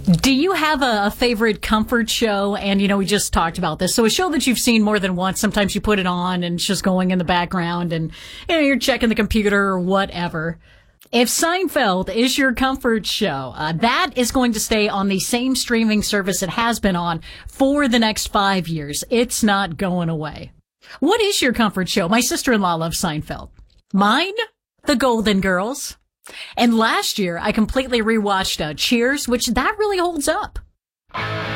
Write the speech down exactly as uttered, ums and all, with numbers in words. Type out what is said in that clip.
Do you have a, a favorite comfort show? And, you know, we just talked about this. So a show that you've seen more than once, sometimes you put it on and it's just going in the background and, you know, you're checking the computer or whatever. If Seinfeld is your comfort show, uh, that is going to stay on the same streaming service it has been on for the next five years. It's not going away. What is your comfort show? My sister-in-law loves Seinfeld. Mine? The Golden Girls. And last year, I completely rewatched uh, Cheers, which that really holds up.